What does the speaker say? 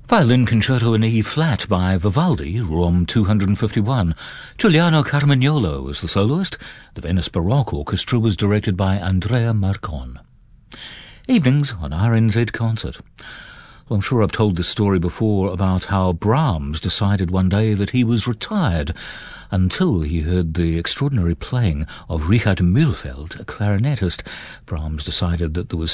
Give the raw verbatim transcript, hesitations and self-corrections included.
Violin Concerto in E-flat by Vivaldi, Rom two hundred fifty-one. Giuliano Carmignolo was the soloist. The Venice Baroque Orchestra was directed by Andrea Marcon. Evenings on R N Z Concert. Well, I'm sure I've told this story before about how Brahms decided one day that he was retired until he heard the extraordinary playing of Richard Mühlfeld, a clarinetist. Brahms decided that there was